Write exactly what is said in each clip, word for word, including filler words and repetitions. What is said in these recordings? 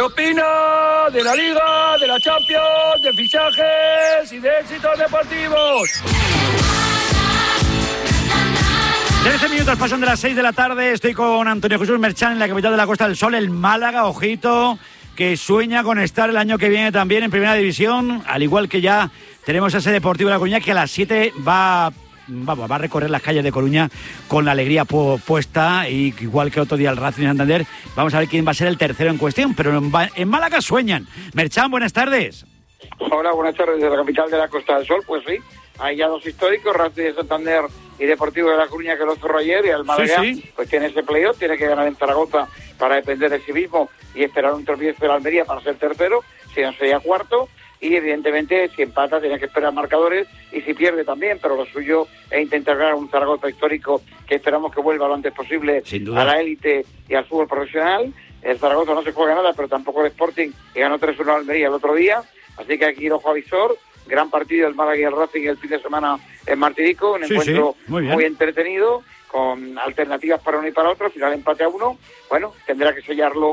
opina de la Liga, de la Champions, de fichajes y de éxitos deportivos. trece minutos pasan de las seis de la tarde. Estoy con Antonio Jesús Merchán en la capital de la Costa del Sol, el Málaga, ojito, que sueña con estar el año que viene también en Primera División, al igual que ya tenemos a ese Deportivo de La Coruña que a las siete va... Vamos, va a recorrer las calles de Coruña con la alegría pu- puesta, y igual que otro día el Racing de Santander. Vamos a ver quién va a ser el tercero en cuestión, pero en, en Málaga sueñan. Merchán, buenas tardes. Hola, buenas tardes desde la capital de la Costa del Sol. Pues sí, hay ya dos históricos, Racing de Santander y Deportivo de La Coruña, que lo cerró ayer, y el Málaga sí, sí. pues tiene ese playoff, tiene que ganar en Zaragoza para depender de sí mismo y esperar un tropiezo de la Almería para ser tercero, si no sería cuarto. Y evidentemente si empata tiene que esperar marcadores, y si pierde también, pero lo suyo es intentar ganar un Zaragoza histórico que esperamos que vuelva lo antes posible a la élite y al fútbol profesional. El Zaragoza no se juega nada, pero tampoco el Sporting, y ganó tres uno a Almería el otro día, así que aquí el ojo avisor. Gran partido del Málaga y el Racing el fin de semana en Martirico, un sí, encuentro sí, muy, muy entretenido, con alternativas para uno y para otro, final empate a uno. Bueno, tendrá que sellarlo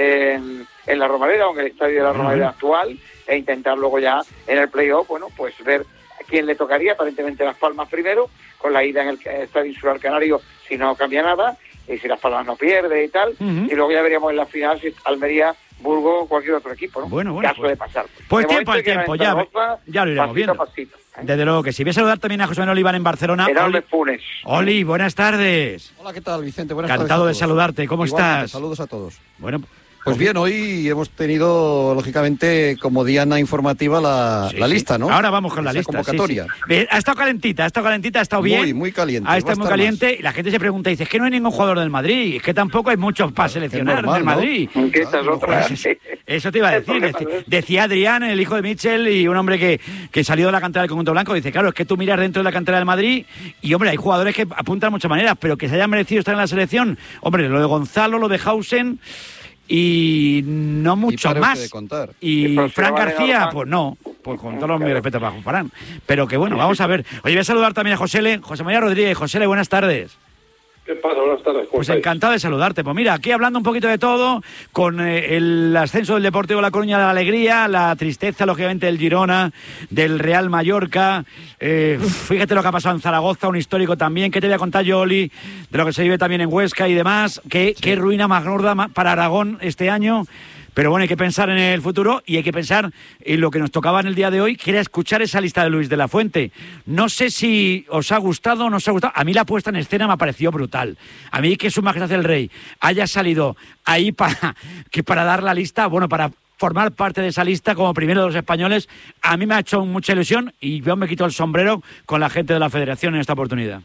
en, en la Romareda o en el estadio de la Romareda uh-huh. actual, e intentar luego ya en el playoff, bueno, pues ver a quién le tocaría. Aparentemente Las Palmas primero, con la ida en el estadio Insular Canario, si no cambia nada, y si Las Palmas no pierde y tal, uh-huh. y luego ya veríamos en la final si Almería, Burgos o cualquier otro equipo, ¿no? Bueno, bueno, caso pues, de pasar. Pues de tiempo al tiempo, ya, Zaragoza, ya lo iremos pasito viendo. Pasito, ¿eh? Desde luego que sí. Voy a saludar también a José Manuel Olivar en Barcelona. Oli, Funes. Oli, buenas tardes. Hola, ¿qué tal, Vicente? Buenas Encantado tardes. Encantado de saludarte. ¿Cómo Igualmente, estás? Saludos a todos. Bueno, pues bien, hoy hemos tenido, lógicamente, como diana informativa la, sí, la lista, ¿no? Ahora vamos con la Esa lista. convocatoria. Sí, sí. Ha estado calentita, ha estado calentita, ha estado bien. Muy, muy caliente. Ha estado muy caliente más. Y la gente se pregunta, dice, es que no hay ningún jugador del Madrid, es que tampoco hay muchos para claro, seleccionar normal, del Madrid. ¿no? ¿Qué estás otra? Pues, eso te iba a decir. Decía, decía Adrián, el hijo de Mitchell, y un hombre que, que salió de la cantera del conjunto blanco, dice, claro, es que tú miras dentro de la cantera del Madrid y, hombre, hay jugadores que apuntan de muchas maneras, pero que se hayan merecido estar en la selección, hombre, lo de Gonzalo, lo de Hausen... Y no mucho y más. Y, y Fran García, pues no, pues con todos mis respetos para Fran. Pero que bueno, vamos a ver. Oye, voy a saludar también a Josele, José María Rodríguez. Josele, buenas tardes. ¿Qué pasa? Buenas tardes. Pues estáis? Encantado de saludarte. Pues mira, aquí hablando un poquito de todo, con eh, el ascenso del Deportivo de La Coruña, la alegría, la tristeza, lógicamente, del Girona, del Real Mallorca. Eh, fíjate lo que ha pasado en Zaragoza, un histórico también. ¿Qué te voy a contar yo, Oli, de lo que se vive también en Huesca y demás? ¿Qué, sí. qué ruina más gorda para Aragón este año? Pero bueno, hay que pensar en el futuro y hay que pensar en lo que nos tocaba en el día de hoy, que era escuchar esa lista de Luis de la Fuente. No sé si os ha gustado o no os ha gustado. A mí la puesta en escena me ha parecido brutal. A mí que Su Majestad el Rey haya salido ahí para, que para dar la lista, bueno, para formar parte de esa lista como primero de los españoles, a mí me ha hecho mucha ilusión y yo me quito el sombrero con la gente de la Federación en esta oportunidad.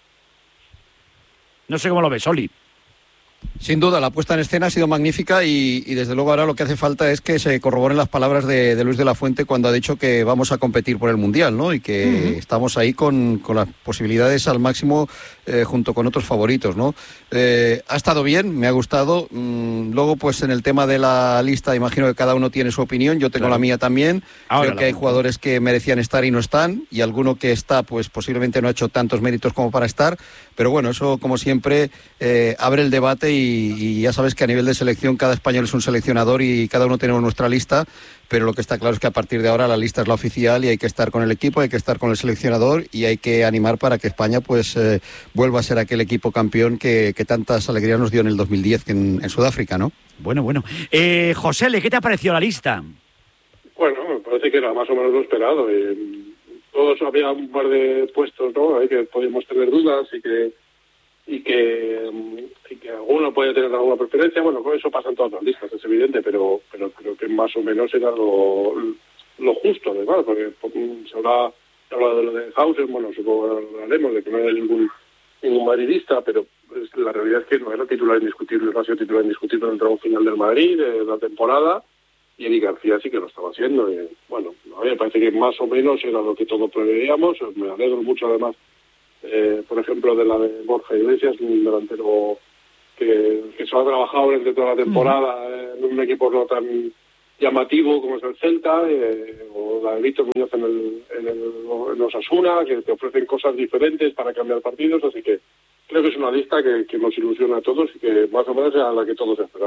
No sé cómo lo ves, Oli. Sin duda, la puesta en escena ha sido magnífica y, y desde luego ahora lo que hace falta es que se corroboren las palabras de, de Luis de la Fuente cuando ha dicho que vamos a competir por el Mundial, ¿no? Y que uh-huh. estamos ahí con, con las posibilidades al máximo eh, junto con otros favoritos, ¿no? Eh, ha estado bien, me ha gustado. Mm, luego, pues en el tema de la lista, imagino que cada uno tiene su opinión. Yo tengo claro. la mía también. Ahora Creo que hay jugadores que merecían estar y no están, y alguno que está, pues posiblemente no ha hecho tantos méritos como para estar. Pero bueno, eso como siempre eh, abre el debate y, y ya sabes que a nivel de selección cada español es un seleccionador y cada uno tenemos nuestra lista, pero lo que está claro es que a partir de ahora la lista es la oficial y hay que estar con el equipo, hay que estar con el seleccionador y hay que animar para que España pues eh, vuelva a ser aquel equipo campeón que, que tantas alegrías nos dio en el dos mil diez en, en Sudáfrica, ¿no? Bueno, bueno. Eh, José, ¿qué te ha parecido la lista? Bueno, me parece que era más o menos lo esperado. Eh, todos había un par de puestos, ¿no? Ahí que podíamos tener dudas y que y que y que alguno puede tener alguna preferencia. Bueno, eso pasa en todas las listas, es evidente, pero pero creo que más o menos era lo, lo justo, además, porque se habrá se habla de lo de Hausen, bueno, supongo que hablaremos de que no hay ningún ningún madridista, pero la realidad es que no era titular indiscutible, no ha sido titular indiscutible en el tramo final del Madrid, de la temporada, y Eric García sí que lo estaba haciendo. Y, bueno, a mí me parece que más o menos era lo que todos preveíamos. Me alegro mucho, además, eh, por ejemplo, de la de Borja Iglesias, un delantero que, que se ha trabajado durante toda la temporada uh-huh. en un equipo no tan llamativo como es el Celta, eh, o la de Víctor Muñoz en el, en el en Osasuna, que te ofrecen cosas diferentes para cambiar partidos, así que creo que es una lista que, que nos ilusiona a todos y que más o menos era la que todos esperábamos.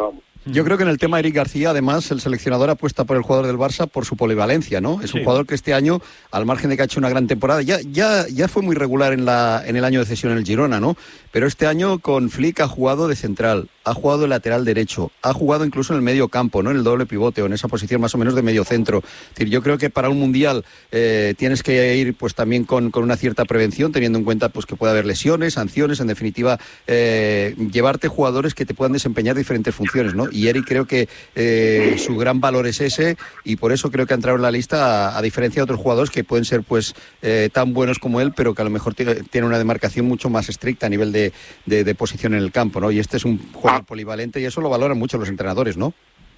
Yo creo que en el tema de Eric García, además, el seleccionador apuesta por el jugador del Barça por su polivalencia, ¿no? Es sí. un jugador que este año, al margen de que ha hecho una gran temporada, ya ya ya fue muy regular en la en el año de cesión en el Girona, ¿no? Pero este año con Flick ha jugado de central, ha jugado de lateral derecho, ha jugado incluso en el medio campo, ¿no? En el doble pivote o en esa posición más o menos de medio centro. Es decir, yo creo que para un mundial eh, tienes que ir pues también con, con una cierta prevención, teniendo en cuenta pues que puede haber lesiones, sanciones, en definitiva, eh, llevarte jugadores que te puedan desempeñar diferentes funciones, ¿no? Y Eric creo que eh, su gran valor es ese y por eso creo que ha entrado en la lista a, a diferencia de otros jugadores que pueden ser pues eh, tan buenos como él, pero que a lo mejor tiene, tiene una demarcación mucho más estricta a nivel de, de, de posición en el campo, ¿no? Y este es un jugador ah. polivalente y eso lo valoran mucho los entrenadores, ¿no?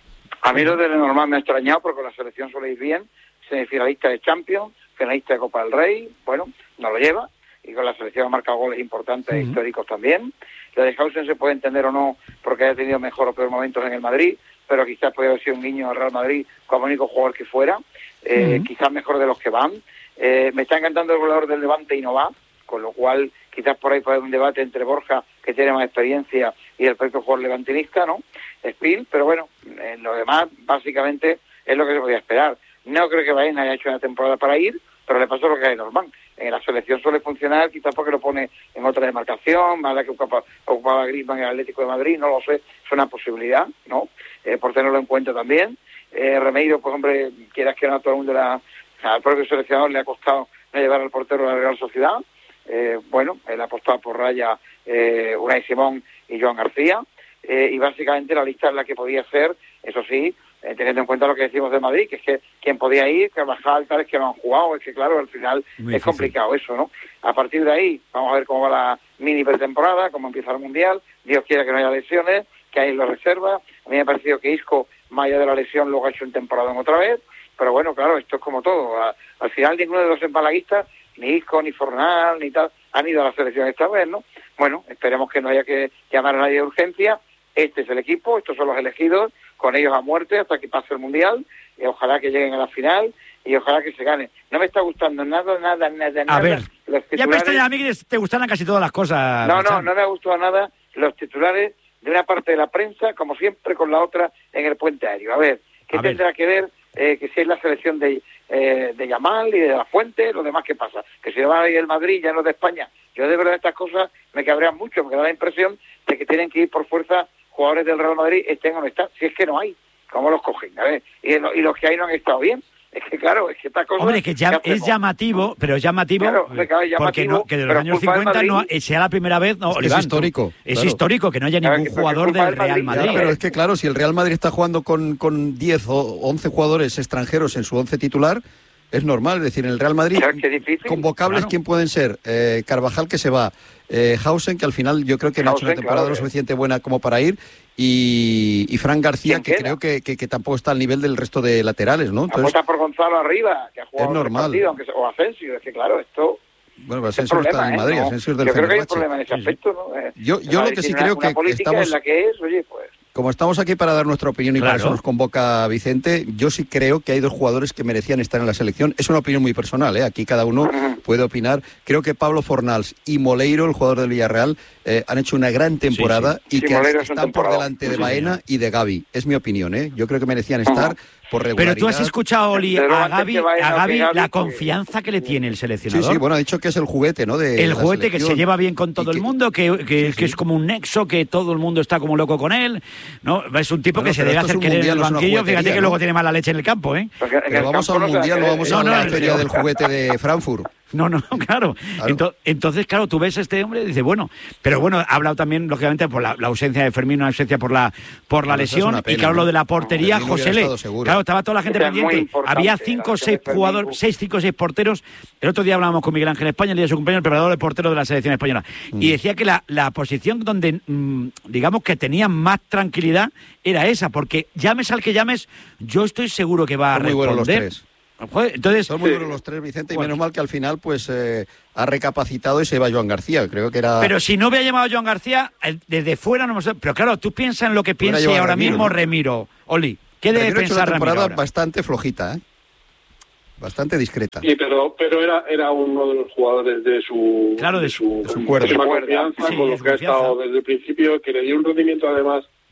A mí lo de Lenormand me ha extrañado porque con la selección suele ir bien, semifinalista de Champions, finalista de Copa del Rey, bueno, no lo lleva, y con la selección ha marcado goles importantes e uh-huh. históricos también. Lo de Hausen se puede entender o no porque haya tenido mejor o peor momentos en el Madrid, pero quizás puede haber sido un niño del Real Madrid como único jugador que fuera, eh, uh-huh. quizás mejor de los que van. Eh, me está encantando el goleador del Levante y no va, con lo cual quizás por ahí puede haber un debate entre Borja, que tiene más experiencia, y el propio jugador levantinista, ¿no? Spill, pero bueno, en lo demás básicamente es lo que se podía esperar. No creo que Baena haya hecho una temporada para ir, pero le pasó lo que hay Norman. En la selección suele funcionar, quizás porque lo pone en otra demarcación, más la que ocupaba, ocupaba Griezmann en el Atlético de Madrid, no lo sé, es una posibilidad, ¿no? Eh, por tenerlo en cuenta también. Eh, Remeiro, pues hombre, quieras que no, a todo el mundo la, al propio seleccionador le ha costado no llevar al portero de la Real Sociedad. Eh, bueno, él ha apostado por Raya, eh, Unai Simón y Joan García, eh, y básicamente la lista es la que podía ser, eso sí, Eh, teniendo en cuenta lo que decimos de Madrid, que es que quien podía ir, Carvajal, tales que no han jugado, es que claro, al final Muy es difícil. complicado eso, ¿no? A partir de ahí, vamos a ver cómo va la mini pretemporada, cómo empieza el Mundial, Dios quiera que no haya lesiones, que hay en la reserva. A mí me ha parecido que Isco, más allá de la lesión, luego ha hecho un temporadón otra vez, pero bueno, claro, esto es como todo. A, al final ninguno de los empalaguistas, ni Isco, ni Fornal, ni tal, han ido a la selección esta vez, ¿no? Bueno, esperemos que no haya que llamar a nadie de urgencia. Este es el equipo, estos son los elegidos, con ellos a muerte hasta que pase el Mundial, y ojalá que lleguen a la final y ojalá que se gane. No me está gustando nada, nada, nada, nada. A ver, ya me extraña a mí que te gustan casi todas las cosas. No, no, no me ha gustado nada los titulares de una parte de la prensa, como siempre con la otra en el puente aéreo. A ver, ¿qué a tendrá ver. que ver eh, que si es la selección de, eh, de Yamal y de La Fuente, lo demás que pasa? Que si va a ir el Madrid, ya no de España. Yo de verdad estas cosas me cabrean mucho, me da la impresión de que tienen que ir por fuerza jugadores del Real Madrid, estén o no están, si es que no hay, ¿cómo los cogen? A ver, y, y los que hay no han estado bien. Es que claro, es que esta cosa... Hombre, que ya es llamativo, pero es llamativo, claro, claro, es llamativo porque no, que de los años cincuenta no sea la primera vez... No, es, Oliván, es histórico. Es claro. histórico que no haya ningún claro, jugador del Real Madrid. Madrid. Claro, pero es que claro, si el Real Madrid está jugando con, con diez o once jugadores extranjeros en su once titular, es normal. Es decir, en el Real Madrid, claro, convocables, claro. ¿quién pueden ser? Eh, Carvajal, que se va. Eh, Hausen, que al final yo creo que no ha hecho una temporada claro, lo suficiente buena como para ir. Y, y Fran García, que creo que, que, que tampoco está al nivel del resto de laterales, ¿no? Entonces, apuesta por Gonzalo arriba, que ha jugado es normal. Partido, aunque sea, o Asensio, es que claro, esto... Bueno, pero Asensio está en Madrid, ¿eh? Asensio es del Yo creo que hay un Fenerbahce. problema en ese aspecto, ¿no? Eh, Yo, yo lo que sí creo una, que una estamos... en la que es, oye, pues... Como estamos aquí para dar nuestra opinión y claro. para eso nos convoca Vicente, yo sí creo que hay dos jugadores que merecían estar en la selección. Es una opinión muy personal, ¿eh? Aquí cada uno puede opinar. Creo que Pablo Fornals y Moleiro, el jugador del Villarreal, eh, han hecho una gran temporada sí, sí. Sí, y que Moleiro están por delante de sí, Baena sí. y de Gavi. Es mi opinión, ¿eh? Yo creo que merecían estar por regularidad. Pero tú has escuchado, Oli, a Gavi, a Gavi la confianza que le tiene el seleccionador. Sí, sí, bueno, ha dicho que es el juguete, ¿no? De, el de juguete que se lleva bien con todo que, el mundo, que, que, sí, que es como un nexo, que todo el mundo está como loco con él, ¿no? Es un tipo bueno, que se debe hacer querer en el banquillo, fíjate que ¿no? luego tiene mala leche en el campo, ¿eh? Pero pero vamos a un mundial, no vamos a la feria del juguete de Frankfurt. No, no, claro. claro. Entonces, entonces, claro, tú ves a este hombre y dices, bueno, pero bueno, ha hablado también, lógicamente, por la, la ausencia de Fermín, una ausencia por la por la bueno, lesión, pena, y claro, ¿no? lo de la portería, no, José Le. Claro, estaba toda la gente pendiente. Había cinco o seis jugadores, seis, cinco o seis porteros. El otro día hablábamos con Miguel Ángel España, el día de su cumpleaños, el preparador de portero de la selección española. Mm. Y decía que la, la posición donde, mmm, digamos, que tenían más tranquilidad era esa, porque llames al que llames, yo estoy seguro que va a Son responder. Muy buenos los tres. Entonces, son muy buenos los tres, Vicente, y bueno. menos mal que al final pues eh, ha recapacitado y se va Joan García. Creo que era. Pero si no hubiera llamado a Joan García, desde fuera no sé. Pero claro, tú piensas en lo que piensa ahora Remiro, mismo ¿no? Remiro. Oli, ¿qué debe Remiro pensar Remiro? Una temporada Remiro bastante flojita, ¿eh? Bastante discreta. Sí, pero, pero era, era uno de los jugadores de su. Claro, de su, de su cuerda. De su confianza, sí, con los que ha estado desde el principio, que le dio un rendimiento además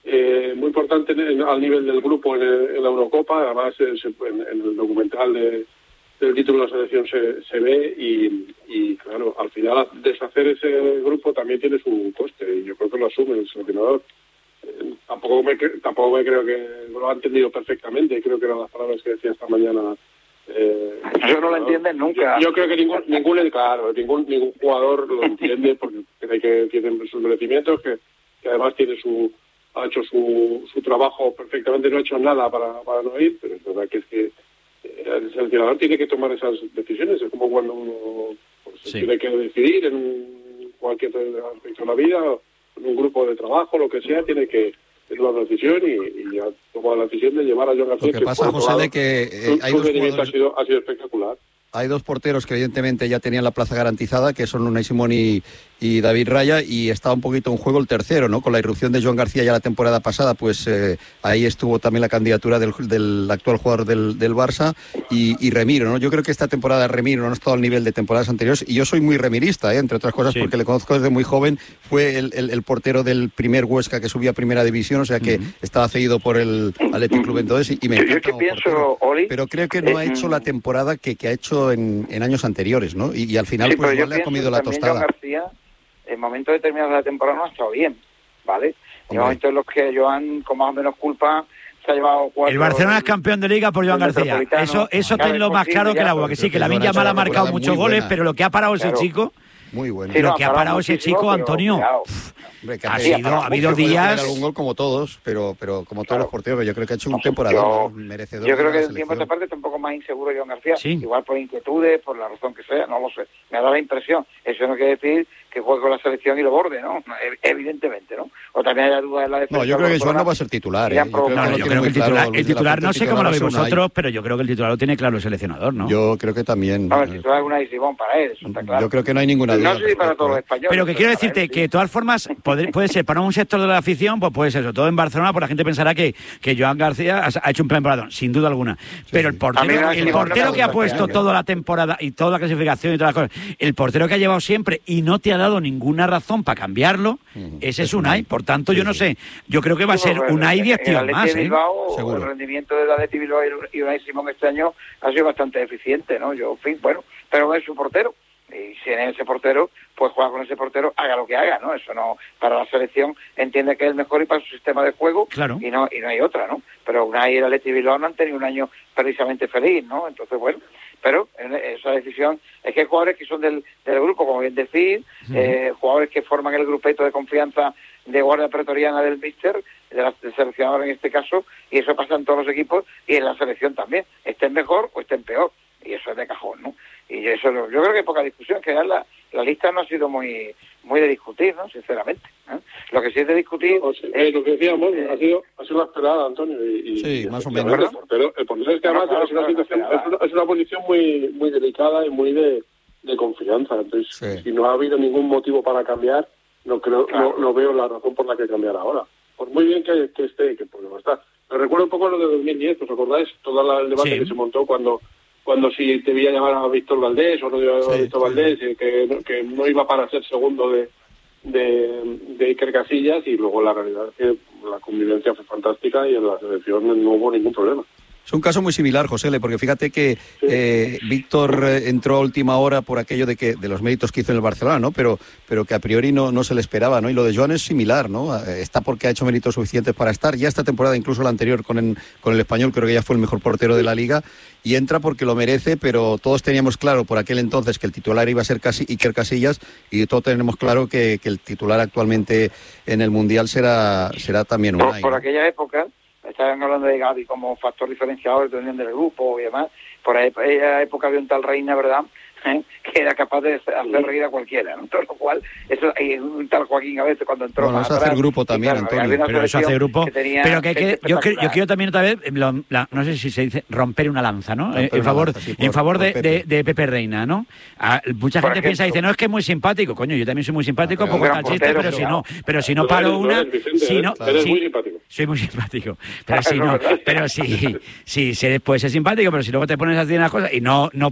eh, muy importante en, en, al nivel del grupo en, el, en la Eurocopa. Además, eh, se, en, en el documental de, del título de la selección se, se ve y, y, claro, al final deshacer ese grupo también tiene su coste y yo creo que lo asume el seleccionador. Eh, tampoco, me, tampoco me creo que lo ha entendido perfectamente, creo que eran las palabras que decía esta mañana. Eh, Eso no lo entienden nunca. Yo, yo creo que ningún, ningún, claro, ningún, ningún jugador lo entiende porque cree que tiene sus merecimientos, que, que además tiene su ha hecho su, su trabajo perfectamente, no ha hecho nada para, para no ir, pero es verdad que es que el seleccionador tiene que tomar esas decisiones. Es como cuando uno pues, sí. tiene que decidir en cualquier aspecto de la vida, en un grupo de trabajo, lo que sea, tiene que tomar una decisión y, y ha tomado la decisión de llevar a Joan García. Lo que, que pasa, José, de que eh, hay dos jugadores... ha sido, ha sido espectacular. Hay dos porteros que evidentemente ya tenían la plaza garantizada, que son Unai Simón y, y David Raya, y está un poquito en juego el tercero, ¿no? Con la irrupción de Joan García ya la temporada pasada, pues eh, ahí estuvo también la candidatura del, del actual jugador del, del Barça y, y Remiro, ¿no? Yo creo que esta temporada Remiro no ha estado al nivel de temporadas anteriores, y yo soy muy remirista, ¿eh? Entre otras cosas, sí. porque le conozco desde muy joven, fue el, el, el portero del primer Huesca que subía a Primera División, o sea que uh-huh. estaba cedido por el Athletic Club entonces, y, y me encanta. Yo que pienso, Oli, pero creo que no ha hecho la temporada que, que ha hecho en, en años anteriores, ¿no? Y, y al final sí, pues no le ha comido la tostada. Joan García, en momentos determinados de la temporada no ha estado bien, ¿vale? En momentos en los que Joan, con más o menos culpa, se ha llevado cuatro... El Barcelona es campeón de Liga por Joan García. Eso, eso tenlo más claro que el agua, que sí, que Lamine Yamal ha marcado muchos goles, pero lo que ha parado ese chico... Muy bueno. Sí, lo no, que ha parado ese chico, Antonio... Hombre, que ha, sido, ha habido días... algún gol como todos, pero pero como todos claro. los porteros, pero yo creo que ha hecho un temporada merecedor. Yo creo que en tiempo de esta parte está un poco más inseguro Joan García, sí. igual por inquietudes, por la razón que sea, no lo sé. Me ha dado la impresión. Eso no quiere decir que juegue con la selección y lo borde, ¿no? Evidentemente, ¿no? O también hay dudas en la defensa. No, yo creo que Joan no va a ser titular. ¿eh? Yo creo no, no, yo creo que el titular, el titular no sé cómo lo veis vosotros, pero yo creo que el titular lo tiene claro el seleccionador, ¿no? Yo creo que también. No, el titular es Unai Simón para él, eso está claro. Yo creo que no hay ninguna duda. No sé si para todos los españoles. Pero que quiero decirte él, que de todas formas puede, puede ser para un sector de la afición, pues puede ser eso. Todo en Barcelona, pues la gente pensará que, que Joan García ha hecho un plan temporadón, sin duda alguna. Sí, pero el portero, el portero que ha puesto toda la temporada y toda la clasificación y todas las cosas, el portero que ha llevado siempre y no te ha dado ninguna razón para cambiarlo, uh-huh. ese es Unai. Por tanto, sí, yo no sé, yo creo que va a ser Unai diez tíos más. ¿eh? El rendimiento del Athletic Bilbao y Unai Simón este año ha sido bastante eficiente, ¿no? Yo, en fin, bueno, pero es su portero. Y si en ese portero, pues juega con ese portero, haga lo que haga, ¿no? Eso no, para la selección entiende que es el mejor y para su sistema de juego, claro. y no y no hay otra, ¿no? Pero Unai y el Athletic Bilbao no han tenido un año precisamente feliz, ¿no? Entonces, bueno, pero esa decisión es que hay jugadores que son del, del grupo, como bien decir, uh-huh. eh, jugadores que forman el grupeto de confianza de guardia pretoriana del míster, de la, del seleccionador en este caso, y eso pasa en todos los equipos y en la selección también, estén mejor o estén peor, y eso es de cajón, ¿no? Y eso yo creo que hay poca discusión, que la, la lista no ha sido muy muy de discutir, ¿no? Sinceramente. ¿eh? Lo que sí es de discutir... O sea, es, lo que decíamos, eh, ha sido ha sido la esperada, Antonio. Y, sí, y, más y, o menos. El portero, el portero es que además no, no, es, una situación, es, una, es una posición muy muy delicada y muy de, de confianza. Entonces, sí. si no ha habido ningún motivo para cambiar, no creo claro. no, no veo la razón por la que cambiar ahora. Por muy bien que, que esté, que podemos estar. Me recuerdo un poco lo de dos mil diez, ¿os acordáis? Todo la, el debate sí. que se montó cuando... cuando si debía llamar a Víctor Valdés o no debía llamar sí, a Víctor sí. Valdés, eh, que, que no iba para ser segundo de, de, de Iker Casillas, y luego la realidad es que la convivencia fue fantástica y en la selección no hubo ningún problema. Es un caso muy similar, José, porque fíjate que sí. eh, Víctor entró a última hora por aquello de que de los méritos que hizo en el Barcelona, ¿no? Pero pero que a priori no, no se le esperaba, ¿no? Y lo de Joan es similar, ¿no? Está porque ha hecho méritos suficientes para estar. Ya esta temporada, incluso la anterior con el, con el Español, creo que ya fue el mejor portero de la Liga, y entra porque lo merece, pero todos teníamos claro por aquel entonces que el titular iba a ser casi Iker Casillas, y todos tenemos claro que, que el titular actualmente en el Mundial será será también Unai. Por, por aquella época... Estaban hablando de Gavi como factor diferenciador de unión del grupo y demás. Por aquella época había un tal Reina, ¿verdad?, ¿eh? que era capaz de hacer reír a cualquiera, ¿no? Todo lo cual, eso, y un tal Joaquín a veces cuando entró bueno, más eso atrás, hace grupo también, claro, Antonio. Pero eso hace grupo. Que pero que, que yo, quiero, yo quiero también otra vez, lo, la, no sé si se dice, romper una lanza, ¿no? Eh, en favor, lanza, sí, por, en favor de, Pepe. De, de Pepe Reina, ¿no? A, mucha por gente ejemplo, piensa, dice, no, es que es muy simpático. Coño, yo también soy muy simpático, poco tal chiste, pero si no, pero si no paro una... Si no, eres muy simpático. Soy muy simpático. Pero si no, pero si, si, si después es simpático, pero si luego te pones a decir las cosas y no, no,